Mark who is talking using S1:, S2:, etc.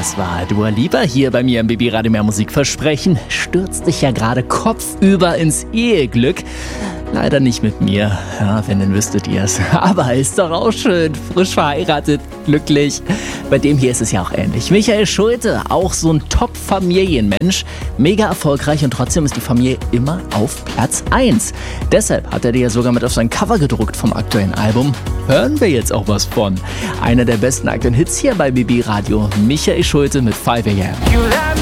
S1: Das war Dua Lipa hier bei mir im Baby Radio Mehr Musik Versprechen. Stürzt dich ja gerade kopfüber ins Eheglück. Leider nicht mit mir, ja, wenn, dann wüsstet ihr es. Aber ist doch auch schön, frisch verheiratet, glücklich. Bei dem hier ist es ja auch ähnlich. Michael Schulte, auch so ein Top-Familienmensch. Mega erfolgreich und trotzdem ist die Familie immer auf Platz 1. Deshalb hat er die ja sogar mit auf sein Cover gedruckt vom aktuellen Album. Hören wir jetzt auch was von. Einer der besten aktuellen Hits hier bei Baby Radio. Michael Schulte mit 5 AM.